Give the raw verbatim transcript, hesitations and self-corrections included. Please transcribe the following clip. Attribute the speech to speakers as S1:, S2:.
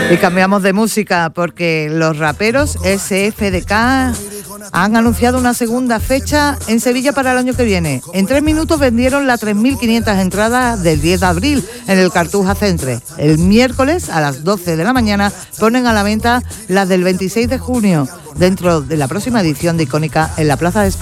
S1: Y cambiamos de música porque los raperos S F D K han anunciado una segunda fecha en Sevilla para el año que viene. En tres minutos vendieron las tres mil quinientas entradas del diez de abril en el Cartuja Centre. El miércoles a las doce de la mañana ponen a la venta las del veintiséis de junio dentro de la próxima edición de Icónica en la Plaza de España.